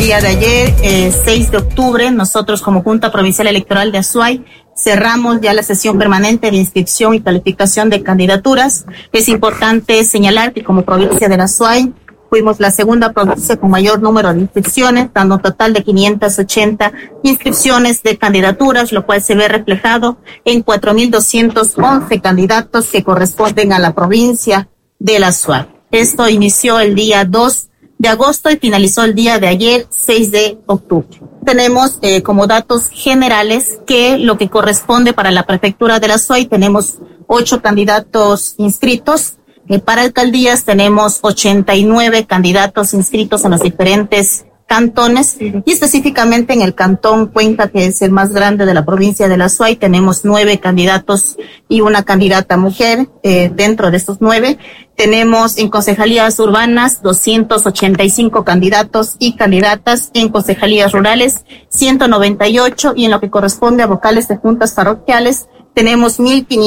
día de ayer, 6 de octubre, nosotros como Junta Provincial Electoral de Azuay cerramos ya la sesión permanente de inscripción y calificación de candidaturas. Es importante señalar que como provincia de Azuay fuimos la segunda provincia con mayor número de inscripciones, dando un total de 580 inscripciones de candidaturas, lo cual se ve reflejado en 4.211 candidatos que corresponden a la provincia de Azuay. Esto inició el día 2 de agosto y finalizó el día de ayer, 6 de octubre. Tenemos como datos generales que lo que corresponde para la prefectura de Azuay tenemos 8 candidatos inscritos. Para alcaldías tenemos 89 candidatos inscritos en los diferentes cantones y específicamente en el cantón Cuenca, que es el más grande de la provincia de Azuay, tenemos 9 candidatos y una candidata mujer. Dentro de estos 9 tenemos en concejalías urbanas 285 candidatos y candidatas, en concejalías rurales 198 y en lo que corresponde a vocales de juntas parroquiales tenemos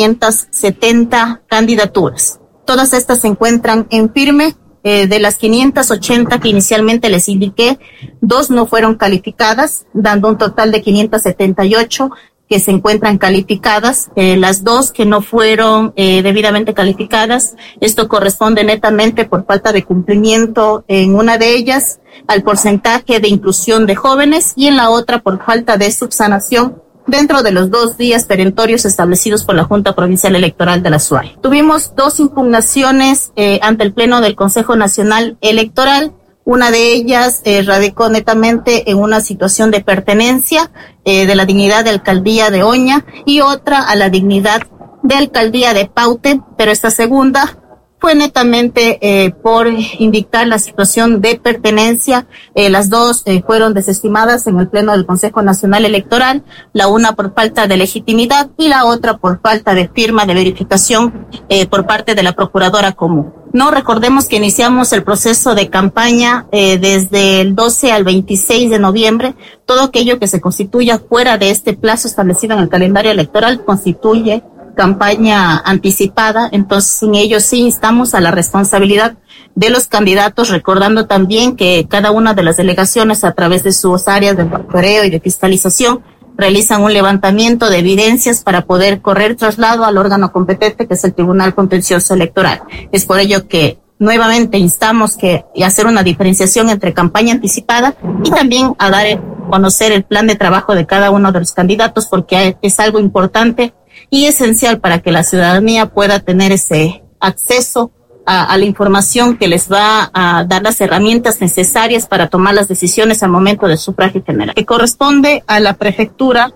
1.570 candidaturas. Todas estas se encuentran en firme. De las 580 que inicialmente les indiqué, 2 no fueron calificadas, dando un total de 578 que se encuentran calificadas. Las 2 que no fueron debidamente calificadas, esto corresponde netamente por falta de cumplimiento en una de ellas al porcentaje de inclusión de jóvenes y en la otra por falta de subsanación dentro de los 2 días perentorios establecidos por la Junta Provincial Electoral de Azuay. Tuvimos 2 impugnaciones ante el Pleno del Consejo Nacional Electoral. Una de ellas radicó netamente en una situación de pertenencia de la dignidad de alcaldía de Oña y otra a la dignidad de alcaldía de Paute, pero esta segunda fue netamente por indicar la situación de pertenencia. Las 2 fueron desestimadas en el Pleno del Consejo Nacional Electoral, la una por falta de legitimidad y la otra por falta de firma de verificación por parte de la Procuradora Común. No recordemos que iniciamos el proceso de campaña desde el 12 al 26 de noviembre. Todo aquello que se constituya fuera de este plazo establecido en el calendario electoral constituye campaña anticipada, entonces sin ello sí instamos a la responsabilidad de los candidatos, recordando también que cada una de las delegaciones a través de sus áreas de monitoreo y de fiscalización realizan un levantamiento de evidencias para poder correr traslado al órgano competente que es el Tribunal Contencioso Electoral. Es por ello que nuevamente instamos a hacer una diferenciación entre campaña anticipada y también a dar a conocer el plan de trabajo de cada uno de los candidatos, porque es algo importante y esencial para que la ciudadanía pueda tener ese acceso a la información que les va a dar las herramientas necesarias para tomar las decisiones al momento del sufragio general. Que corresponde a la prefectura,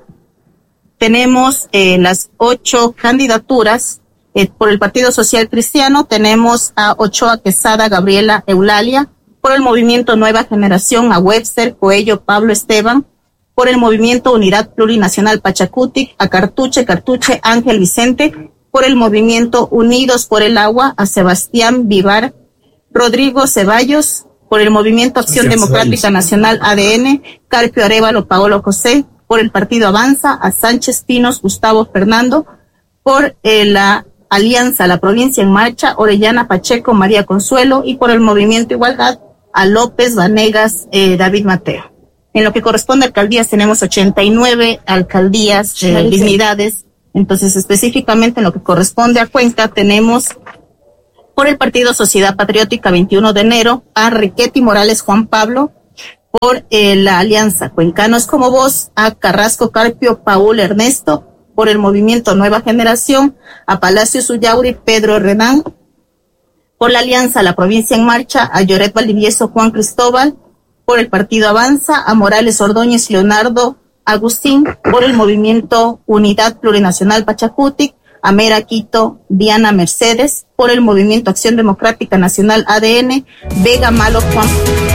tenemos las 8 candidaturas. Por el Partido Social Cristiano tenemos a Ochoa Quesada Gabriela Eulalia, por el Movimiento Nueva Generación a Webster Coello Pablo Esteban, por el Movimiento Unidad Plurinacional Pachacutic a Cartuche Ángel Vicente, por el Movimiento Unidos por el Agua a Sebastián Vivar Rodrigo Ceballos, por el Movimiento Acción Democrática Nacional ADN Carpio Arévalo Paolo José, por el Partido Avanza a Sánchez Pinos Gustavo Fernando, por la Alianza La Provincia en Marcha Orellana Pacheco María Consuelo y por el Movimiento Igualdad a López Vanegas David Mateo. En lo que corresponde a alcaldías tenemos 89 alcaldías dignidades. Entonces, específicamente en lo que corresponde a Cuenca tenemos por el Partido Sociedad Patriótica 21 de enero a Riquetti Morales Juan Pablo, por la Alianza Cuencanos como Voz a Carrasco Carpio Paul Ernesto, por el Movimiento Nueva Generación a Palacio Suyauri Pedro Renán, por la Alianza La Provincia en Marcha a Lloret Valdivieso Juan Cristóbal, por el Partido Avanza a Morales Ordóñez Leonardo Agustín, por el Movimiento Unidad Plurinacional Pachacutic a Mera Quito Diana Mercedes, por el Movimiento Acción Democrática Nacional ADN Vega Malo Juan.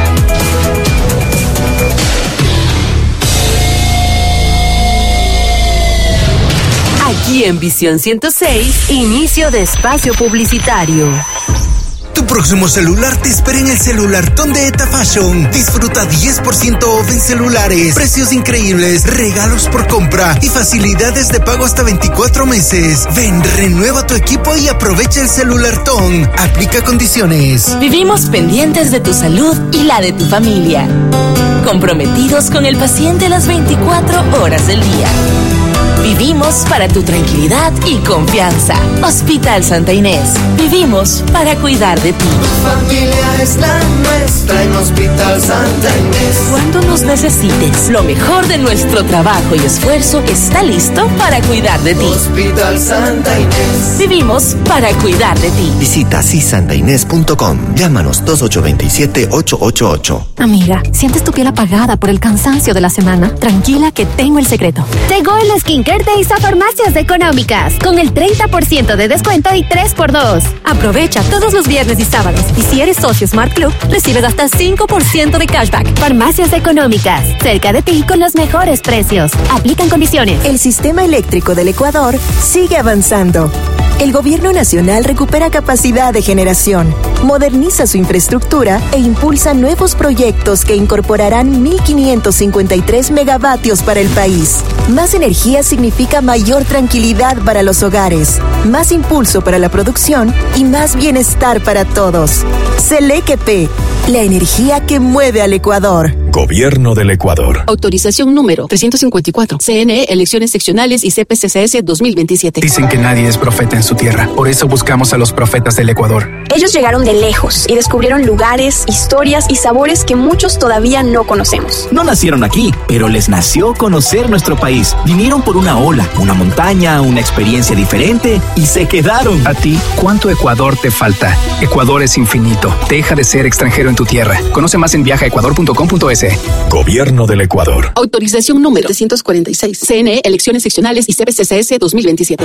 Aquí en Visión 106, inicio de espacio publicitario. Tu próximo celular te espera en el Celulartón de Eta Fashion. Disfruta 10% off en celulares, precios increíbles, regalos por compra y facilidades de pago hasta 24 meses. Ven, renueva tu equipo y aprovecha el Celulartón. Aplica condiciones. Vivimos pendientes de tu salud y la de tu familia. comprometidos con el paciente las 24 horas del día. Vivimos para tu tranquilidad y confianza. Hospital Santa Inés. Vivimos para cuidar de ti. Tu familia es la nuestra en Hospital Santa Inés. Cuando nos necesites, lo mejor de nuestro trabajo y esfuerzo está listo para cuidar de ti. Hospital Santa Inés. Vivimos para cuidar de ti. Visita sisantainés.com. Llámanos 2827-888. Amiga, ¿sientes tu piel apagada por el cansancio de la semana? Tranquila que tengo el secreto. Llegó el Skincare Days a Farmacias Económicas con el 30% de descuento y 3x2. Aprovecha todos los viernes y sábados. Y si eres socio Smart Club, recibes hasta 5% de cashback. Farmacias Económicas, cerca de ti con los mejores precios. Aplican condiciones. El sistema eléctrico del Ecuador sigue avanzando. El gobierno nacional recupera capacidad de generación, moderniza su infraestructura e impulsa nuevos proyectos que incorporarán 1.553 megavatios para el país. Más energía significa mayor tranquilidad para los hogares, más impulso para la producción y más bienestar para todos. Selequep, la energía que mueve al Ecuador. Gobierno del Ecuador. Autorización número 354. CNE, elecciones seccionales y CPCCS 2027. Dicen que nadie es profeta en su tierra. Por eso buscamos a los profetas del Ecuador. Ellos llegaron de lejos y descubrieron lugares, historias y sabores que muchos todavía no conocemos. No nacieron aquí, pero les nació conocer nuestro país. Vinieron por una ola, una montaña, una experiencia diferente y se quedaron. A ti, ¿cuánto Ecuador te falta? Ecuador es infinito. Deja de ser extranjero en tu tierra. Conoce más en viajaecuador.com.es. Gobierno del Ecuador. Autorización número 346. CNE, elecciones seccionales y CPCCS 2027.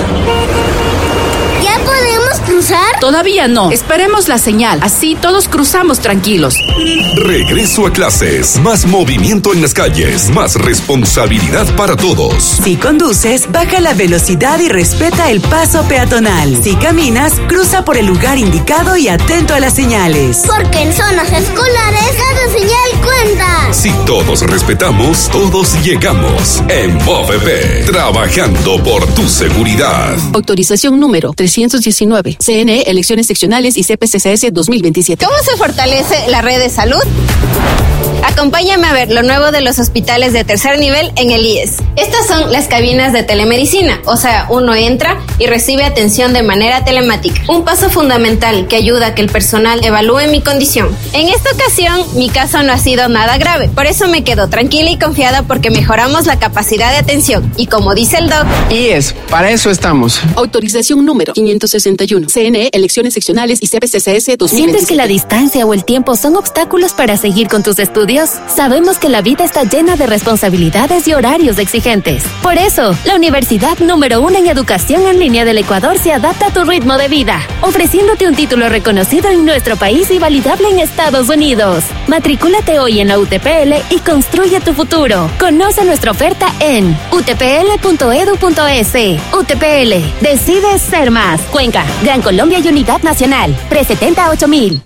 ¿Ya podemos cruzar? Todavía no. Esperemos la señal. Así todos cruzamos tranquilos. Regreso a clases. Más movimiento en las calles. Más responsabilidad para todos. Si conduces, baja la velocidad y respeta el paso peatonal. Si caminas, cruza por el lugar indicado y atento a las señales. Porque en zonas escolares cada señal cuenta. Si todos respetamos, todos llegamos. En MOVEP, trabajando por tu seguridad. Autorización número 319. CNE, elecciones seccionales y CPCCS 2027. ¿Cómo se fortalece la red de salud? Acompáñame a ver lo nuevo de los hospitales de tercer nivel en el IES. Estas son las cabinas de telemedicina, o sea, uno entra y recibe atención de manera telemática. Un paso fundamental que ayuda a que el personal evalúe mi condición. En esta ocasión, mi caso no ha sido nada grave, por eso me quedo tranquila y confiada porque mejoramos la capacidad de atención. Y como dice el doc... IES, para eso estamos. Autorización número 561. CNE, elecciones seccionales y CPCCS 2027. ¿Sientes que la distancia o el tiempo son obstáculos para seguir con tus estudios? Sabemos que la vida está llena de responsabilidades y horarios exigentes. Por eso, la universidad número 1 en educación en línea del Ecuador se adapta a tu ritmo de vida, ofreciéndote un título reconocido en nuestro país y validable en Estados Unidos. Matricúlate hoy en la UTPL y construye tu futuro. Conoce nuestra oferta en utpl.edu.es. UTPL, decide ser más. Cuenca, Gran Colombia y Unidad Nacional. Pre-70 8000.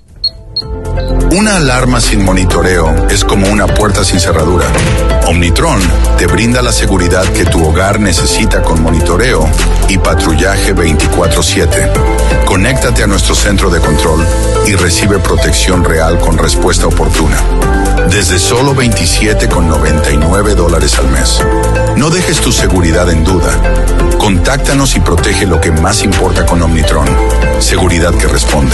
Una alarma sin monitoreo es como una puerta sin cerradura. Omnitron te brinda la seguridad que tu hogar necesita con monitoreo y patrullaje 24/7. Conéctate a nuestro centro de control y recibe protección real con respuesta oportuna. Desde solo $27,99 al mes. No dejes tu seguridad en duda. Contáctanos y protege lo que más importa con Omnitron. Seguridad que responde.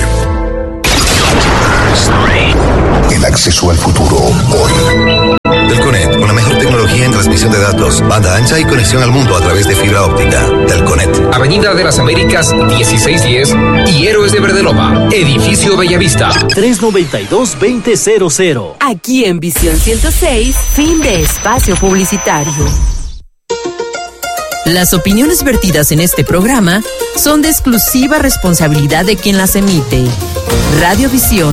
El acceso al futuro hoy. Telconet, con la mejor tecnología en transmisión de datos, banda ancha y conexión al mundo a través de fibra óptica. Telconet. Avenida de las Américas 1610 y Héroes de Verdeloma, Edificio Bellavista. 392-2000. Aquí en Visión 106, fin de espacio publicitario. Las opiniones vertidas en este programa son de exclusiva responsabilidad de quien las emite. Radio Visión